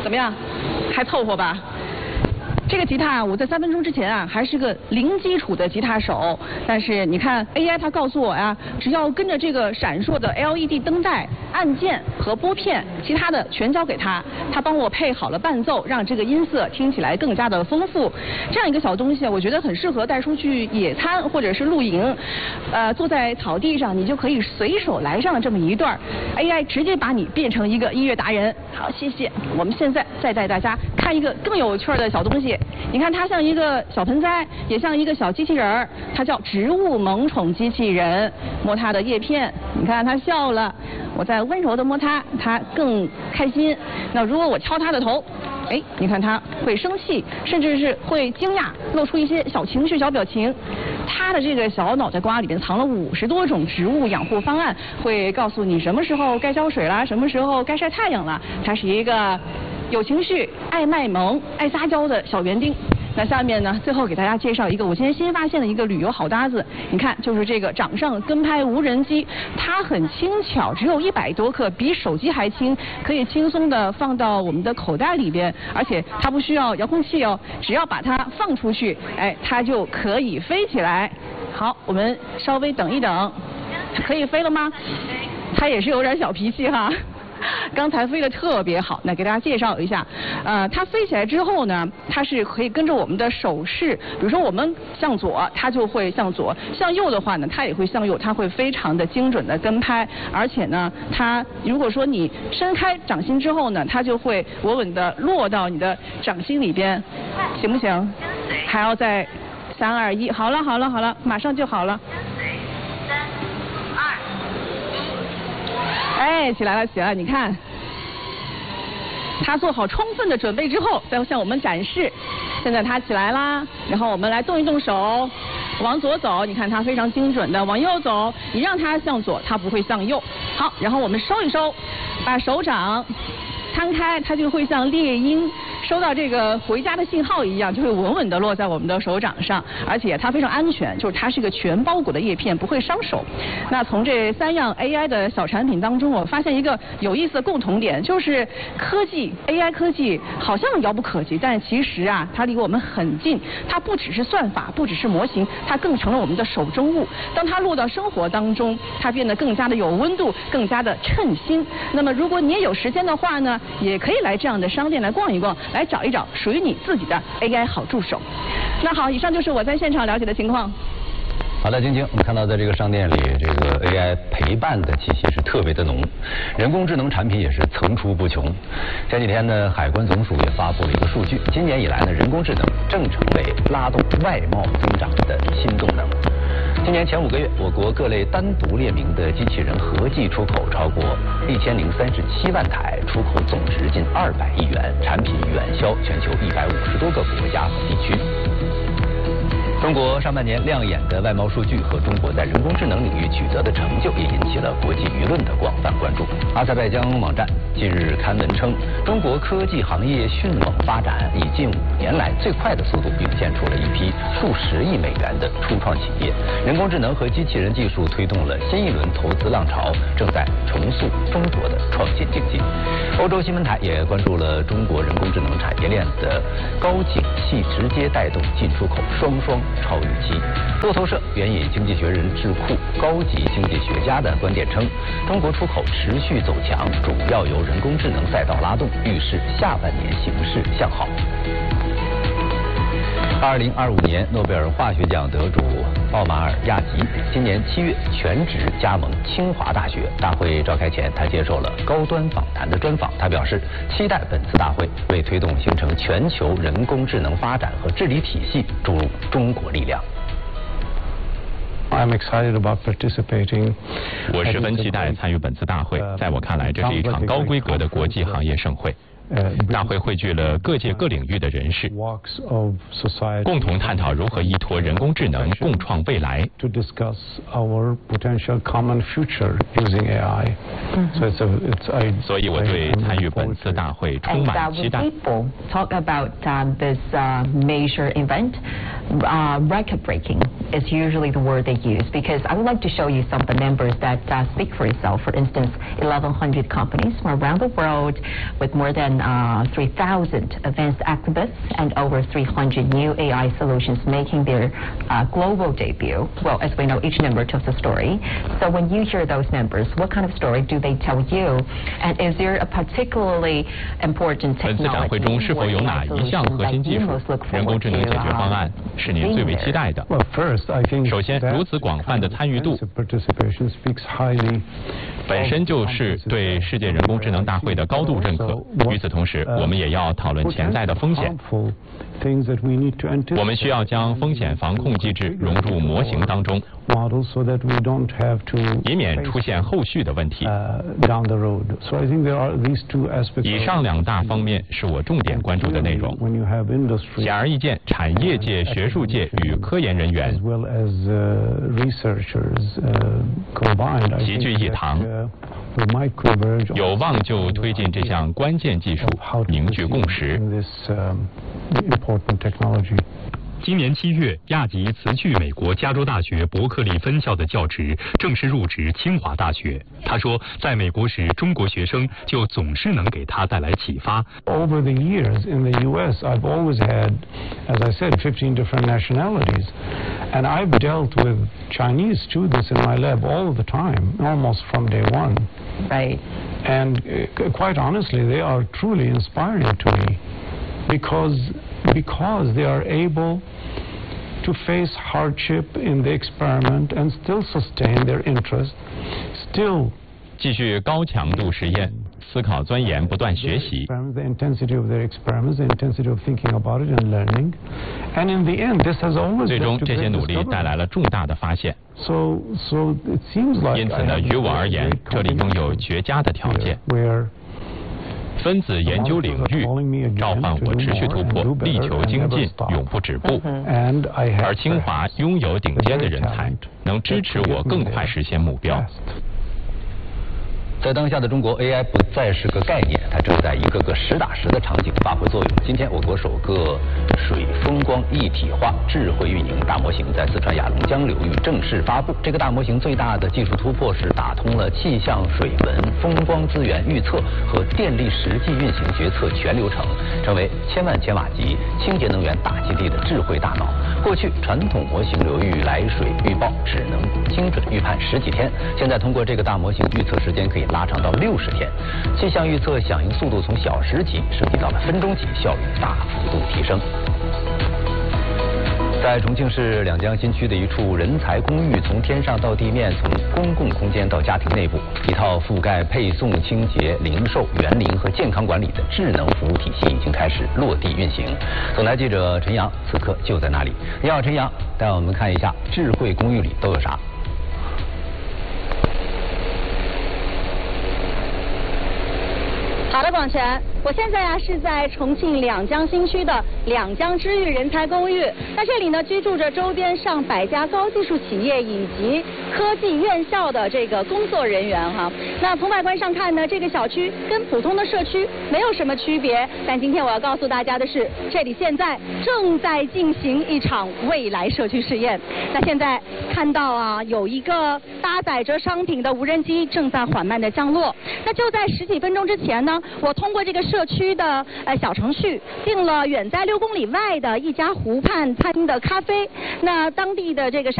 怎么样？还凑合吧。这个吉他我在3分钟之前啊还是个零基础的吉他手，但是你看 AI 它告诉我呀，只要跟着这个闪烁的 LED 灯带、按键和拨片，其他的全交给它，它帮我配好了伴奏，让这个音色听起来更加的丰富。这样一个小东西，我觉得很适合带出去野餐或者是露营，坐在草地上，你就可以随手来上这么一段 AI 直接把你变成一个音乐达人。好，谢谢。我们现在再带大家看一个更有趣的小东西。你看它像一个小盆栽，也像一个小机器人儿，它叫植物萌宠机器人。摸它的叶片，你看它笑了，我再温柔的摸它，它更开心。那如果我敲它的头，哎，你看它会生气，甚至是会惊讶，露出一些小情绪、小表情。它的这个小脑袋瓜里面藏了50多种植物养护方案，会告诉你什么时候该浇水啦，什么时候该晒太阳了。它是一个有情绪、爱卖萌、爱撒娇的小园丁。那下面呢，最后给大家介绍一个我今天新发现的一个旅游好搭子。你看，就是这个掌上跟拍无人机，它很轻巧，只有100多克，比手机还轻，可以轻松的放到我们的口袋里边，而且它不需要遥控器哦，只要把它放出去，哎，它就可以飞起来。好，我们稍微等一等，可以飞了吗？它也是有点小脾气哈。刚才飞得特别好，那给大家介绍一下，它飞起来之后呢，它是可以跟着我们的手势，比如说我们向左，它就会向左；向右的话呢，它也会向右，它会非常的精准的跟拍，而且呢，它如果说你伸开掌心之后呢，它就会稳稳的落到你的掌心里边，行不行？还要再3、2、1，好了好了好了，马上就好了。哎，起来了，起来了！你看，他做好充分的准备之后，再向我们展示。现在他起来啦，然后我们来动一动手，往左走，你看他非常精准的往右走，你让他向左，他不会向右。好，然后我们收一收，把手掌摊开，它就会像猎鹰收到这个回家的信号一样，就会稳稳地落在我们的手掌上，而且它非常安全，就是它是一个全包裹的叶片，不会伤手。那从这3样 AI 的小产品当中，我发现一个有意思的共同点，就是科技 AI 科技好像遥不可及，但其实啊，它离我们很近。它不只是算法，不只是模型，它更成了我们的手中物。当它落到生活当中，它变得更加的有温度，更加的称心。那么如果你也有时间的话呢，也可以来这样的商店来逛一逛，来找一找属于你自己的 AI 好助手。那好，以上就是我在现场了解的情况。 好的，晶晶，我们看到在这个商店里，这个 AI 陪伴的气息是特别的浓，人工智能产品也是层出不穷。前几天呢，海关总署也发布了一个数据，今年以来呢，人工智能正成为拉动外贸增长的新动能。今年前5个月，我国各类单独列名的机器人合计出口超过1037万台，出口总值近200亿元，产品远销全球150多个国家和地区。中国上半年亮眼的外贸数据和中国在人工智能领域取得的成就，也引起了国际舆论的广泛关注。阿塞拜疆网站近日刊文称，中国科技行业迅猛发展，以近5年来最快的速度涌现出了一批数十亿美元的初创企业。人工智能和机器人技术推动了新一轮投资浪潮，正在重塑中国的创新经济。欧洲新闻台也关注了中国人工智能产业链的高景气，直接带动进出口双超预期。路透社援引经济学人智库高级经济学家的观点称，中国出口持续走强，主要由人工智能赛道拉动，预示下半年形势向好。2025年诺贝尔化学奖得主奥马尔亚吉今年7月全职加盟清华大学。大会召开前，他接受了高端访谈的专访。他表示，期待本次大会为推动形成全球人工智能发展和治理体系注入中国力量。 I'm excited about participating. 我十分期待参与本次大会。在我看来，这是一场高规格的国际行业盛会。大会汇聚了各界各领域的人士，共同探讨如何依托人工智能共创未来。所以我对参与本次大会充满期待。 Talk about this major event, record-breaking is usually the word they use, because I would like to show you some of the numbers that speak for itself. For instance, 1,100 companies from around the world with more than 3,000 advanced activists and over 300 new AI solutions making their global debut. Well, as we know, each number tells a story. So when you hear those numbers, what kind of story do they tell you? And is there a particularly important technology? 本次展会中是否有哪一项核心技术、人工智能解决方案是您最为期待的？首先，如此广泛的参与度，本身就是对世界人工智能大会的高度认可。与此同时，我们也要讨论潜在的风险。我们需要将风险防控机制融入模型当中，以免出现后续的问题。以上两大方面是我重点关注的内容。显而易见，产业界、学术界与科研人员齐聚一堂，有望就推进这项关键技术凝聚共识。 今年7月，亚吉辞去美国加州大学伯克利分校的教职，正式入职清华大学。他说，在美国时，中国学生就总是能给他带来启发。 Over the years in the U.S., I've always had, as I said, 15 different nationalities, and I've dealt with Chinese students in my lab all the time, almost from day one. Right. And quite honestly, they are truly inspiring to me, because they are able to face hardship in the experiment and still sustain their interest, still 继续高强度实验，思考钻研，不断学习。 The intensity of their experiments, the intensity of thinking about it and learning, and in the end, this has always 最终，这些努力带来了重大的发现。 So it seems like 因此呢，于我而言，这里拥有绝佳的条件。 分子研究领域召唤我持续突破，力求精进，永不止步。而清华拥有顶尖的人才，能支持我更快实现目标。 在当下的中国 ，AI 不再是个概念，它正在一个个实打实的场景发挥作用。今天，我国首个水风光一体化智慧运营大模型在四川雅龙江流域正式发布。这个大模型最大的技术突破是打通了气象、水文、风光资源预测和电力实际运行决策全流程，成为千万千瓦级清洁能源大基地的智慧大脑。过去传统模型流域来水预报只能精准预判10几天，现在通过这个大模型，预测时间可以拉长到60天，气象预测响应速度从小时级升级到了分钟级，效率大幅度提升。在重庆市两江新区的一处人才公寓，从天上到地面，从公共空间到家庭内部，一套覆盖配送、清洁、零售、园林和健康管理的智能服务体系已经开始落地运行。总台记者陈阳此刻就在那里。你好，陈阳，带我们看一下智慧公寓里都有啥。 好的，广晨，我现在是在重庆两江新区的两江之域人才公寓。那这里呢，居住着周边上百家高技术企业以及科技院校的这个工作人员哈。那从外观上看呢，这个小区跟普通的社区没有什么区别。但今天我要告诉大家的是，这里现在正在进行一场未来社区试验。那现在看到啊，有一个搭载着商品的无人机正在缓慢的降落。那就在10几分钟之前呢。 我通过这个社区的小程序订了远在6公里外的一家湖畔餐厅的咖啡。那当地的这个